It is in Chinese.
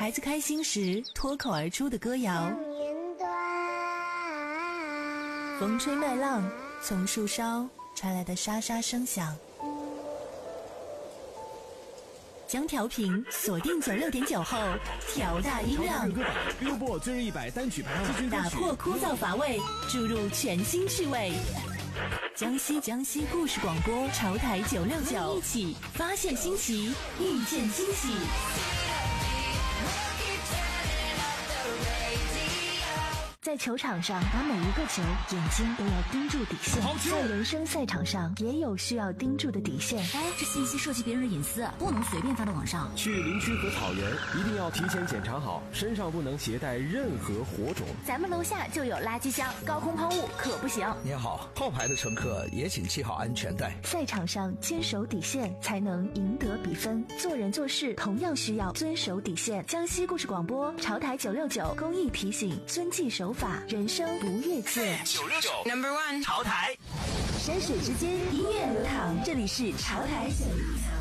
孩子开心时脱口而出的歌谣，风吹麦浪，从树梢传来的沙沙声响。将调频锁定96.9后，调大音量。 歌榜 Billboard 最热100单曲排行季军歌曲， 打破枯燥乏味，注入全新趣味。江西故事广播潮台969，一起发现新奇，遇见惊喜。在球场上打每一个球，眼睛都要盯住底线。在人生赛场上也有需要盯住的底线。 这信息涉及别人的隐私，不能随便发到网上。 去林区和草原一定要提前检查好，身上不能携带任何火种。 咱们楼下就有垃圾箱，高空抛物可不行。 您好，后排的乘客也请系好安全带。 赛场上坚守底线，才能赢得比分。做人做事同样需要遵守底线。江西故事广播潮台969公益提醒：遵纪守法，人生不越界。 969 Number 1 潮台， 山水之间，音乐流淌，这里是潮台969。